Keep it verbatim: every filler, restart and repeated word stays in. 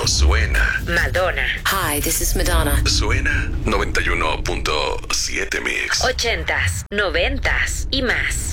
cuando suena Madonna. Hi, this is Madonna. Suena noventa y uno punto siete Mix. Ochentas, noventas y más.